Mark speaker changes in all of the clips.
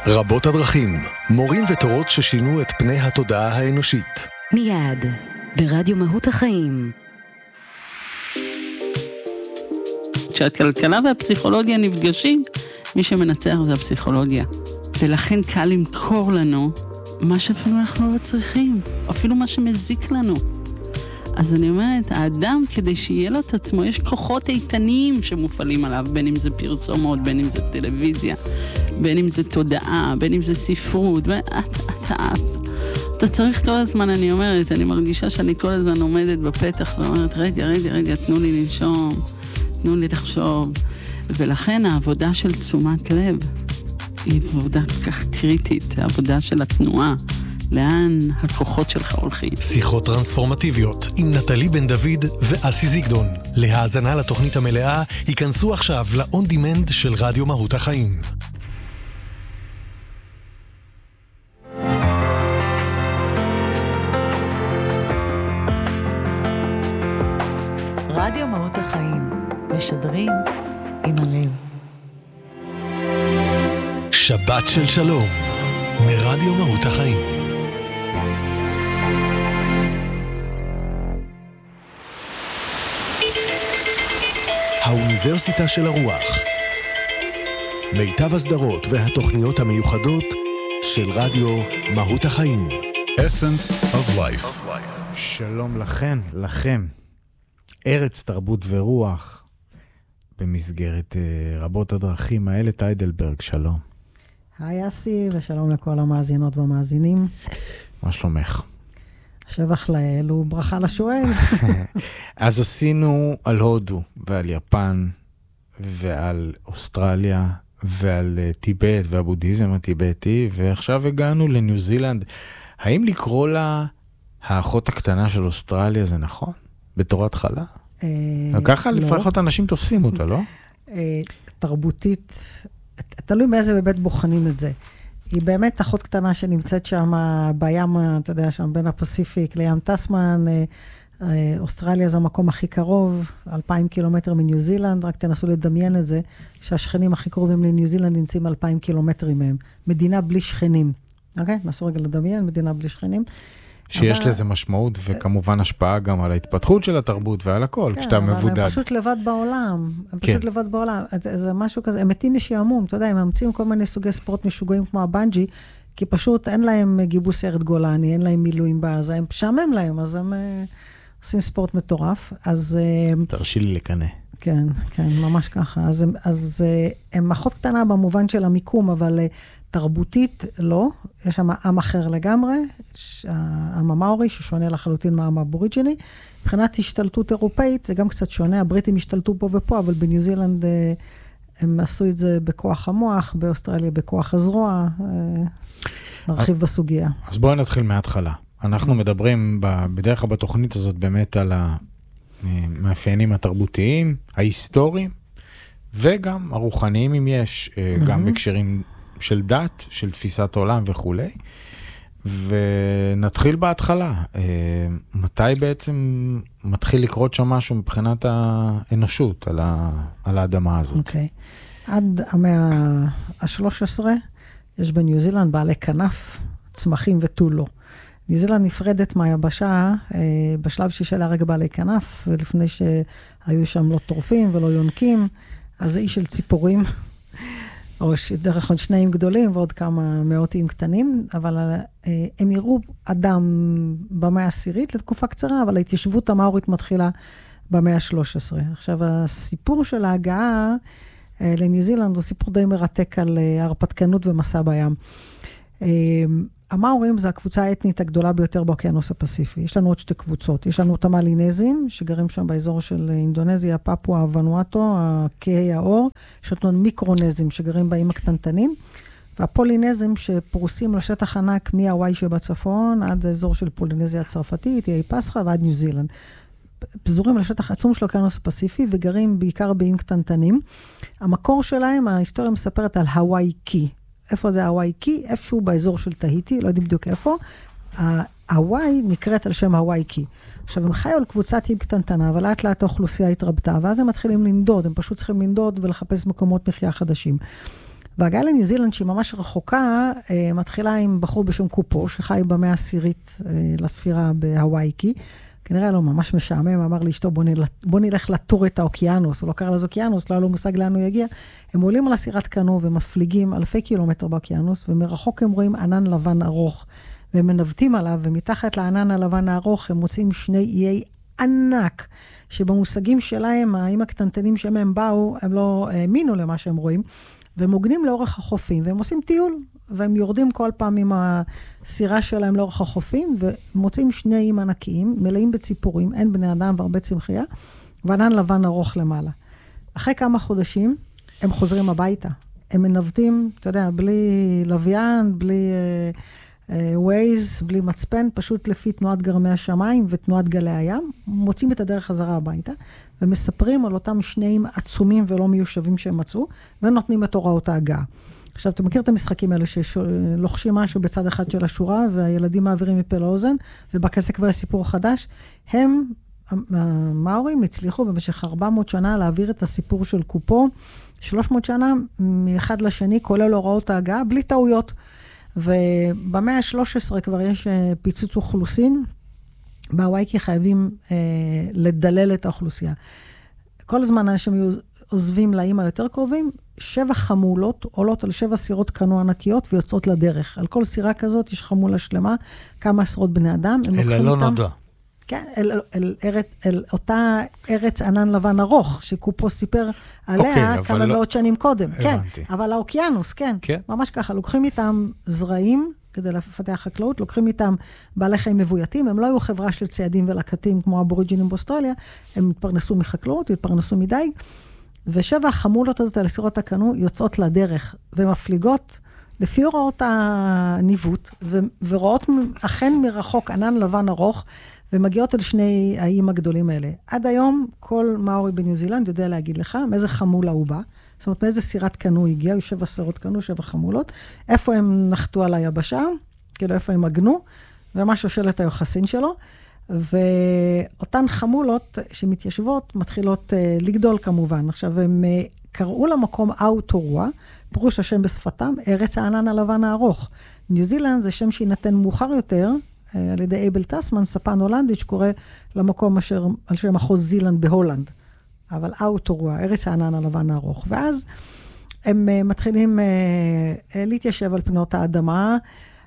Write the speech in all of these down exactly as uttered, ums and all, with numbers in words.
Speaker 1: רבות הדרכים, מורים ותורות ששינו את פני התודעה האנושית.
Speaker 2: מיד, ברדיו מהות החיים.
Speaker 3: כשהכלכלה והפסיכולוגיה נפגשים, מי שמנצח זה הפסיכולוגיה. ולכן קל למכור לנו מה שאפילו אנחנו לא צריכים, אפילו מה שמזיק לנו. אז אני אומרת, האדם, כדי שיהיה לו את עצמו, יש כוחות איתניים שמופעלים עליו, בין אם זה פרסומות, בין אם זה טלוויזיה, בין אם זה תודעה, בין אם זה ספרות. אתה, אתה, אתה צריך כל הזמן, אני אומרת, אני מרגישה שאני כל הזמן עומדת בפתח ואומרת, רגע, רגע, רגע, תנו לי לנשום, תנו לי לחשוב. ולכן העבודה של תשומת לב היא עבודה כל כך קריטית, העבודה של התנועה. לאן הכוחות שלך הולכים.
Speaker 1: שיחות טרנספורמטיביות עם נטלי בן דוד ואסי זיגדון. להאזנה לתוכנית המלאה, היכנסו עכשיו ל-on demand של רדיו מהות החיים.
Speaker 4: רדיו מהות החיים, משדרים עם הלב.
Speaker 1: שבת של שלום, מרדיו מהות החיים. האוניברסיטה של הרוח. מיטב הסדרות והתוכניות המיוחדות של רדיו מהות החיים. Essence of Life.
Speaker 5: שלום לכן, לכם. ארץ תרבות ורוח במסגרת uh, רבות הדרכים. איילת היידלברג, שלום.
Speaker 6: היי אסי, ושלום לכל המאזינות והמאזינים.
Speaker 5: מה שלומך?
Speaker 6: שבח לאל וברכה לשואל.
Speaker 5: אז עשינו על הודו ועל יפן ועל אוסטרליה ועל טיבט והבודהיזם הטיבטי, ועכשיו הגענו לניו זילנד. האם לקרוא לה האחות הקטנה של אוסטרליה זה נכון? בתור התחלה? ככה לפחות אנשים תופסים אותה, לא?
Speaker 6: תרבותית, תלוי מאיזה בבית בוחנים את זה. היא באמת אחות קטנה שנמצאת שם בים, אתה יודע, שם בין הפסיפיק לים טסמן. אוסטרליה זה המקום הכי קרוב, אלפיים קילומטר מניו זילנד, רק תנסו לדמיין את זה, שהשכנים הכי קרובים לניו זילנד נמצאים אלפיים קילומטרים מהם. מדינה בלי שכנים. אוקיי? נסו רגע לדמיין, מדינה בלי שכנים.
Speaker 5: שיש אבל... לזה משמעות וכמובן השפעה גם על ההתפתחות של התרבות ועל הכל,
Speaker 6: כן,
Speaker 5: כשאתה מבודד.
Speaker 6: הם פשוט לבד בעולם, הם
Speaker 5: כן.
Speaker 6: פשוט לבד בעולם. זה, זה משהו כזה, הם מתים משעמום, אתה יודע, הם ממציאים כל מיני סוגי ספורט משוגעים כמו הבנג'י, כי פשוט אין להם גיבוש סיירת גולני, אין להם מילואים בעזה, הם משעמם להם, אז הם uh, עושים ספורט מטורף. אז... Uh,
Speaker 5: תרשי לי לקנה.
Speaker 6: כן, כן, ממש ככה. אז, הם, אז uh, הם אחות קטנה במובן של המיקום, אבל... Uh, תרבותית לא, יש שם עם אחר לגמרי, העם המאורי, ששונה לחלוטין מהעם האבוריג'יני. מבחינת השתלטות אירופאית, זה גם קצת שונה, הבריטים השתלטו פה ופה, אבל בניו זילנד הם עשו את זה בכוח המוח, באוסטרליה בכוח הזרוע, נרחיב בסוגיה.
Speaker 5: אז בואי נתחיל מההתחלה. אנחנו מדברים בדרך כלל בתוכנית הזאת באמת על המאפיינים התרבותיים, ההיסטוריים, וגם הרוחניים אם יש, גם בקשרים של דת, של תפיסת עולם וכו'. ונתחיל בהתחלה. מתי בעצם מתחיל לקרות שם משהו מבחינת האנושות על, ה, על האדמה הזאת?
Speaker 6: אוקיי. Okay. עד המאה ה-שלוש עשרה יש בניו זילנד בעלי כנף, צמחים וטולו. ניו זילנד נפרדת מהיבשה בשלב שיש לה רגע בעלי כנף, ולפני שהיו שם לא טורפים ולא יונקים, אז זה איש של ציפורים. או דרך עוד שניים גדולים ועוד כמה מאות איים קטנים, אבל אה, הם יראו אדם במאה העשירית לתקופה קצרה, אבל ההתיישבות המאורית מתחילה במאה ה-שלוש עשרה. עכשיו, הסיפור של ההגעה אה, לניו זילנד הוא סיפור די מרתק על אה, הרפתקנות ומסע בים. אה, המאורים זה הקבוצה האתנית הגדולה ביותר באוקיינוס הפסיפי. יש לנו עוד שתי קבוצות. יש לנו את המלינזים, שגרים שם באזור של אינדונזיה, פפואה, ונואטו, הקהי האור. יש לנו מיקרונזים שגרים באיים הקטנטנים, והפולינזים שפרוסים לשטח ענק מהוואי שבצפון, עד האזור של פולינזיה הצרפתית, איי פסחא ועד ניו זילנד. פזורים לשטח עצום של האוקיינוס הפסיפי, וגרים בעיקר באיים קטנטנים. המקור שלהם, ההיסטוריה מספרת על הוואי קי. איפה זה הוואי קי? איפשהו באזור של טהיטי, לא יודעים בדיוק איפה. הוואי נקראת על שם הוואי קי. עכשיו, הם חיו על קבוצת איים קטנטנה, אבל לאט לאט האוכלוסייה התרבתה, ואז הם מתחילים לנדוד, הם פשוט צריכים לנדוד ולחפש מקומות מחיה חדשים. והגעה לניו זילנד, שהיא ממש רחוקה, מתחילה עם בחור בשם קופו, שחי במאה העשירית לספירה בהווייקי, כנראה לא ממש משעמם, אמר לאשתו, בוא, נל... בוא נלך לטור את האוקיינוס, הוא לא קרא לזה אוקיינוס, לא היה לו מושג לאן הוא יגיע, הם עולים על הסירת קנו ומפליגים אלפי קילומטר באוקיינוס, ומרחוק הם רואים ענן לבן ארוך, והם מנווטים עליו, ומתחת לענן הלבן הארוך הם מוצאים שני איי ענק, שבמושגים שלהם, האיים הקטנטנים שהם באו, הם לא האמינו למה שהם רואים, והם מוגנים לאורך החופים, והם עושים טיול, והם יורדים כל פעם עם הסירה שלהם לאורך החופים, ומוצאים שני איים ענקיים, מלאים בציפורים, אין בני אדם והרבה צמחייה, וענן לבן ארוך למעלה. אחרי כמה חודשים, הם חוזרים הביתה. הם מנווטים, אתה יודע, בלי לוויין, בלי ווייז, בלי מצפן, פשוט לפי תנועת גרמי השמיים ותנועת גלי הים, מוצאים את הדרך חזרה הביתה, ומספרים על אותם שניים עצומים ולא מיושבים שהם מצאו, ונותנים את הוראות ההגעה. עכשיו, אתה מכיר את המשחקים האלה שלוחשים משהו בצד אחד של השורה, והילדים מעבירים מפה לאוזן, ובכסה כבר סיפור חדש. הם, המאורים, הצליחו במשך ארבע מאות שנה להעביר את הסיפור של קופו, שלוש מאות שנה מאחד לשני, כולל הוראות ההגעה, בלי טעויות. ובמאה ה-שלוש עשרה כבר יש פיצוץ אוכלוסין, בהווייקי חייבים אה, לדלל את האוכלוסייה. כל הזמן אנשים עוזבים לאיים היותר קרובים, שבע חמולות עולות על שבע סירות קנו ענקיות ויוצאות לדרך. על כל סירה כזאת יש חמולה שלמה, כמה עשרות בני אדם.
Speaker 5: אלא לא נודע.
Speaker 6: כן, אל, אל, אל, ארץ, אל אותה ארץ ענן לבן ארוך, שקופו סיפר עליה okay, כמה לא... מאות שנים קודם. הבנתי. כן, אבל האוקיינוס, כן, כן. ממש ככה, לוקחים איתם זרעים, כדי לפתח חקלאות, לוקחים איתם בעלי חיים מבויתים, הם לא היו חברה של ציידים ולקטים כמו הבוריג'ינים באוסטרליה, הם התפרנסו מחקלאות, התפרנסו מדייג, ושבע החמולות הזאת על סירות הקנו יוצאות לדרך, ומפליגות לפי הוראות הניווט, ו- ורואות אכן מרחוק ענן לבן ארוך, ומגיעות אל שני האיים הגדולים האלה. עד היום, כל מאורי בניו זילנד יודע להגיד לך, מאיזה חמולה הוא בא, זאת אומרת, מאיזה סירת קנו הגיע, היו שבע סירות קנו, שבע חמולות, איפה הם נחתו על היבשה, כאילו איפה הם עגנו, ומה שושלת היוחסין שלו, ואותן חמולות שמתיישבות, מתחילות uh, לגדול כמובן. עכשיו, הם uh, קראו למקום אאוטורוע, פירוש השם בשפתם, ארץ הענן הלבן הארוך. ניו זילנד זה שם שינתן מאוחר יותר, uh, על ידי אייבל טסמן, ספן הולנדי, שקורא למקום אשר, על שם מחוז זילנד בהולנד. אבל אאוטורוע, ארץ הענן הלבן הארוך. ואז הם uh, מתחילים uh, uh, להתיישב על פנות האדמה,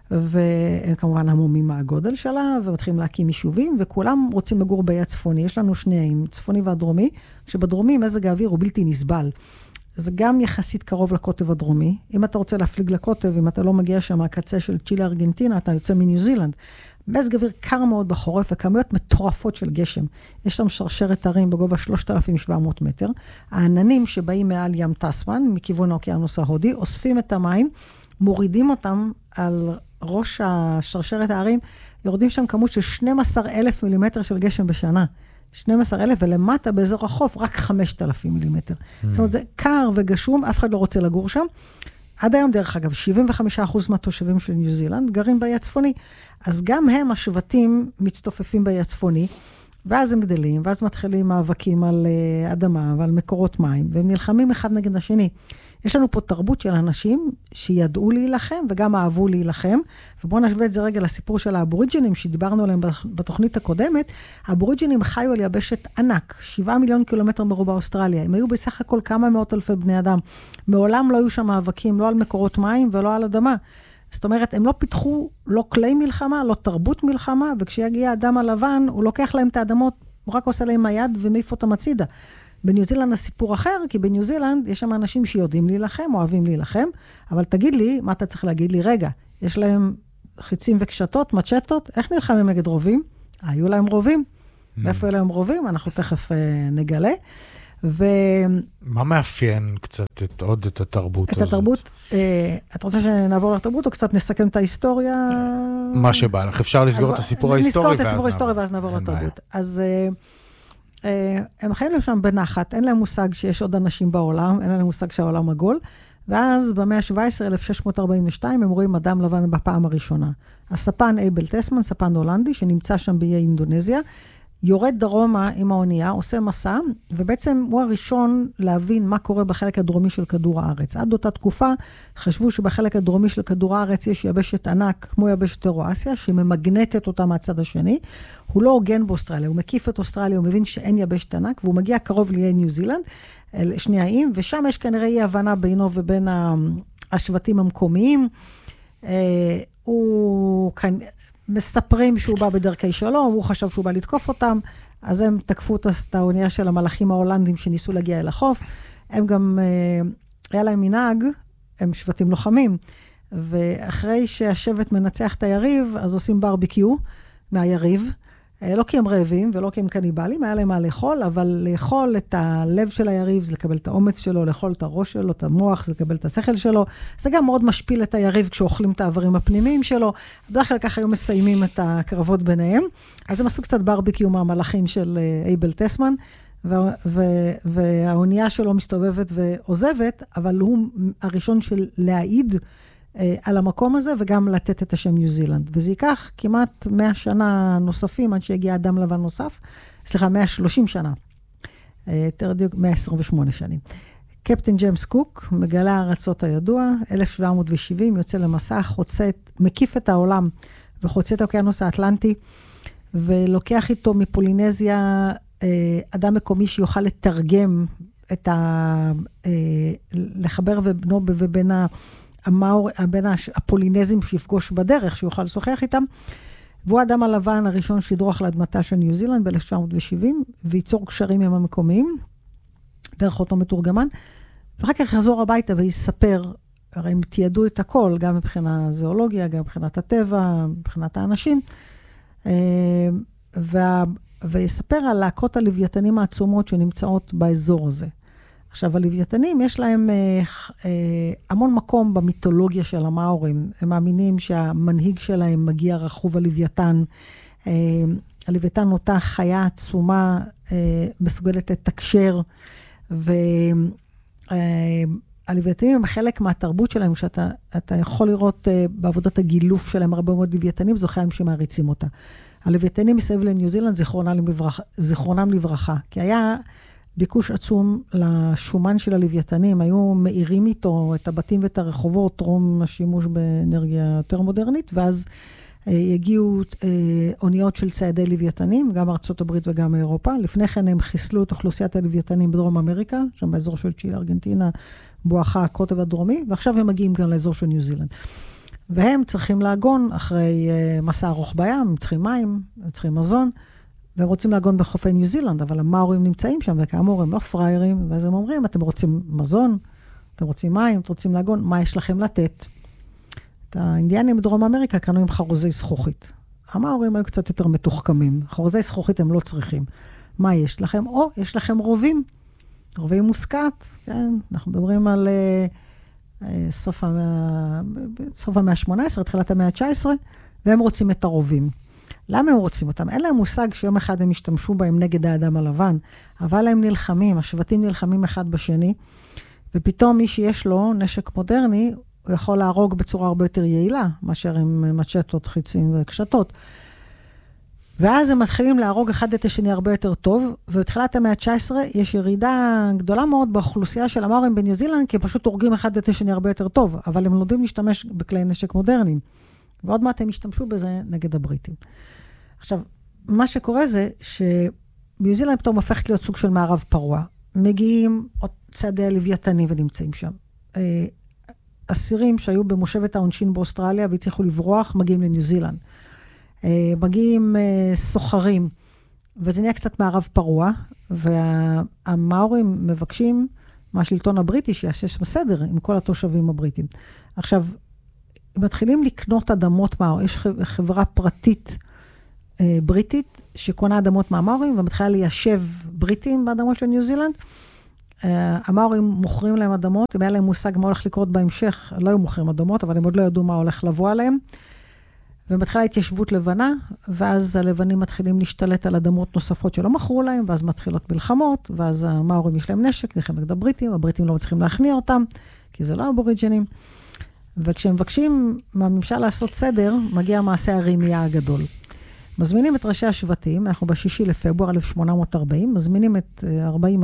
Speaker 6: והם כמובן המומים מהגודל שלה, ומתחילים להקים יישובים, וכולם רוצים לגור באי הצפוני. יש לנו שני איים, צפוני והדרומי, כשבדרומי מזג האוויר הוא בלתי נסבל. זה גם יחסית קרוב לקוטב הדרומי. אם אתה רוצה להפליג לקוטב, אם אתה לא מגיע שם מהקצה של צ'ילה ארגנטינה, אתה יוצא מניו זילנד. מזג האוויר קר מאוד בחורף, וכמויות מטורפות של גשם. יש שם שרשרת הרים בגובה שלושת אלפים שבע מאות מטר. העננים שבאים מעל ים טסמן, מכיוון האוקיינוס ההודי, אוספים את המים, מורידים אותם על ראש השרשרת הערים, יורדים שם כמות של שנים עשר אלף מילימטר של גשם בשנה. שנים עשר אלף, ולמטה באזור החוף רק חמשת אלפים מילימטר. Mm. זאת אומרת, זה קר וגשום, אף אחד לא רוצה לגור שם. עד היום, דרך אגב, שבעים וחמישה אחוז מהתושבים של ניו זילנד גרים באי הצפוני. אז גם הם, השבטים, מצטופפים באי הצפוני, ואז הם גדלים, ואז מתחילים מאבקים על uh, אדמה ועל מקורות מים, והם נלחמים אחד נגד השני. יש לנו פה תרבות של אנשים שידעו להילחם וגם אהבו להילחם, ובואו נשווה את זה רגע לסיפור של האבוריג'ינים שדיברנו עליהם בתוכנית הקודמת. האבוריג'ינים חיו על יבשת ענק, שבעה מיליון קילומטר מרובע אוסטרליה. הם היו בסך הכל כמה מאות אלפי בני אדם. מעולם לא היו שם מאבקים, לא על מקורות מים ולא על אדמה. זאת אומרת, הם לא פיתחו לא כלי מלחמה, לא תרבות מלחמה, וכשיגיע האדם הלבן, הוא לוקח להם את האדמות, הוא רק עושה להם היד ומעיף אותם הצידה. בניו זילנד הסיפור אחר, כי בניו זילנד יש שם אנשים שיודעים להילחם, אוהבים להילחם, אבל תגיד לי, מה אתה צריך להגיד לי? רגע, יש להם חיצים וקשתות, מצ'טות, איך נלחמים נגד רובים? היו להם רובים. ואיפה היו להם רובים? אנחנו תכף אה, נגלה. ו...
Speaker 5: מה מאפיין קצת את, עוד את התרבות
Speaker 6: את
Speaker 5: הזאת? את
Speaker 6: התרבות, אה, את רוצה שנעבור לתרבות, או קצת נסכם את ההיסטוריה?
Speaker 5: מה שבא לך, אפשר לסגור את הסיפור ההיסטורי,
Speaker 6: נזכור את הסיפור ההיסטורי ואז נעבור לתרבות. אז... אה, הם חיים שם בנחת, אין להם מושג שיש עוד אנשים בעולם, אין להם מושג שהעולם עגול, ואז במאה ה-שבע עשרה, אלף שש מאות ארבעים ושתיים, הם רואים אדם לבן בפעם הראשונה. הספן אייבל טסמן, ספן הולנדי, שנמצא שם באיי אינדונזיה, יורד דרומה עם האונייה, עושה מסע, ובעצם הוא הראשון להבין מה קורה בחלק הדרומי של כדור הארץ. עד אותה תקופה חשבו שבחלק הדרומי של כדור הארץ יש יבשת ענק, כמו יבשת אירואסיה, שממגנטת אותה מהצד השני. הוא לא הוגן באוסטרליה, הוא מקיף את אוסטרליה, הוא מבין שאין יבשת ענק, והוא מגיע קרוב לאיי ניו זילנד, שני האיים, ושם יש כנראה אי הבנה בינו ובין השבטים המקומיים. הוא כאן... מספרים שהוא בא בדרכי שלום, הוא חשב שהוא בא לתקוף אותם, אז הם תקפו את האונייה של המלאכים ההולנדים שניסו להגיע אל החוף. הם גם, היה להם מנהג, הם שבטים לוחמים, ואחרי שהשבט מנצח את היריב, אז עושים ברביקיו מהיריב, לא כי הם רעבים ולא כי הם קניבלים, היה להם מה לאכול, אבל לאכול את הלב של היריב, זה לקבל את האומץ שלו, לאכול את הראש שלו, את המוח, זה לקבל את השכל שלו. זה גם מאוד משפיל את היריב כשאוכלים את העברים הפנימיים שלו. בדרך כלל ככה היו מסיימים את הקרבות ביניהם. אז הם עשו קצת ברביקיו מהמלאכים של אייבל טסמן, והאונייה שלו מסתובבת ועוזבת, אבל הוא הראשון של להעיד על המקום הזה, וגם לתת את השם ניו זילנד. וזה ייקח כמעט מאה שנה נוספים, עד שהגיע אדם לבן נוסף, סליחה, מאה ושלושים שנה. יותר דיוק, מאה עשרים ושמונה שנים. קפטן ג'יימס קוק, מגלה הארצות הידוע, אלף שבע מאות שבעים, יוצא למסע, חוצה, מקיף את העולם, וחוצה את האוקיינוס האטלנטי, ולוקח איתו מפולינזיה, אדם מקומי שיוכל לתרגם את ה... לחבר ובנו ובין ה... המאור, בין הפולינזים שיפגוש בדרך, שיוכל לשוחח איתם, והוא האדם הלבן הראשון שידרוך לאדמתה של ניו זילנד ב-אלף תשע מאות שבעים, וייצור קשרים עם המקומיים, דרך אותו מתורגמן, ואחר כך יחזור הביתה ויספר, הרי הם תיעדו את הכל, גם מבחינת זואולוגיה, גם מבחינת הטבע, מבחינת האנשים, וה, ויספר על להקות הלוויתנים העצומות שנמצאות באזור הזה. עכשיו, הלוויתנים יש להם אה, אה, המון מקום במיתולוגיה של המאורים. הם מאמינים שהמנהיג שלהם מגיע רכוב הלוויתן. אה, הלוויתן אותה חיה עצומה, אה, מסוגלת לתקשר, והלוויתנים הם חלק מהתרבות שלהם, שאתה אתה יכול לראות אה, בעבודת הגילוף שלהם הרבה מאוד לוויתנים, זו חיים שמעריצים אותה. הלוויתנים מסביב לניו זילנד זיכרונם לברכה, זיכרונם לברכה, כי היה... ביקוש עצום לשומן של הלוויתנים, היו מאירים איתו את הבתים ואת הרחובות, טרום השימוש באנרגיה יותר מודרנית, ואז אה, הגיעו אה, אוניות של ציידי לוויתנים, גם ארצות הברית וגם אירופה. לפני כן הם חיסלו את אוכלוסיית הלוויתנים בדרום אמריקה, שם באזור של צ'ילה, ארגנטינה, בואכה הקוטב הדרומי, ועכשיו הם מגיעים גם לאזור של ניו זילנד. והם צריכים להגון אחרי אה, מסע ארוך בים, הם צריכים מים, הם צריכים מזון, והם רוצים להגון בחופי ניו זילנד, אבל המאורים נמצאים שם, וכאמור הם לא פריירים, ואז הם אומרים, אתם רוצים מזון, אתם רוצים מים, אתם רוצים להגון, מה יש לכם לתת? את האינדיאנים בדרום אמריקה קנו עם חרוזי זכוכית. המאורים היו קצת יותר מתוחכמים, חרוזי זכוכית הם לא צריכים. מה יש לכם? או, יש לכם רובים, רובי מוסקת, כן? אנחנו מדברים על uh, uh, סוף המאה, סוף המאה ה-שמונה עשרה, תחילת המאה ה-תשע עשרה, והם רוצים את הרובים. למה הם רוצים אותם? אין להם מושג שיום אחד הם השתמשו בהם נגד האדם הלבן, אבל הם נלחמים, השבטים נלחמים אחד בשני, ופתאום מי שיש לו נשק מודרני, הוא יכול להרוג בצורה הרבה יותר יעילה, מאשר עם מצ'טות, חיצים וקשתות. ואז הם מתחילים להרוג אחד את השני הרבה יותר טוב, ובתחילת המאה ה-תשע עשרה יש ירידה גדולה מאוד באוכלוסייה של המאורים בניו זילנד, כי הם פשוט הורגים אחד את השני הרבה יותר טוב, אבל הם לומדים להשתמש בכלי נשק מודרניים. ועוד מעט הם השתמשו בזה נגד הבריטים. עכשיו, מה שקורה זה שניו זילנד פתאום הופכת להיות סוג של מערב פרוע. מגיעים עוד צעדי הלוויתנים ונמצאים שם. אסירים שהיו במושבת העונשין באוסטרליה והצליחו לברוח, מגיעים לניו זילנד. מגיעים סוחרים, וזה נהיה קצת מערב פרוע, והמאורים מבקשים מהשלטון הבריטי שיעשה בסדר עם כל התושבים הבריטים. עכשיו, מתחילים לקנות אדמות מהאור, יש חברה פרטית אה, בריטית שקונה אדמות מהמאורים, ומתחילה ליישב בריטים באדמות של ניו זילנד. אה, המאורים מוכרים להם אדמות, אם היה להם מושג מה הולך לקרות בהמשך, לא היו מוכרים אדמות, אבל הם עוד לא ידעו מה הולך לבוא עליהם. ומתחילה התיישבות לבנה, ואז הלבנים מתחילים להשתלט על אדמות נוספות שלא מכרו להם, ואז מתחילות מלחמות, ואז המאורים יש להם נשק, נלחם נגד הבריטים, הבריטים לא מצליחים להכניע אותם, כי זה לא אבוריג'ינים. וכשהם מבקשים מהממשל לעשות סדר, מגיע מעשה הרמייה הגדול. מזמינים את ראשי השבטים, אנחנו בשישי לפברואר אלף שמונה מאות וארבעים, מזמינים את ארבעים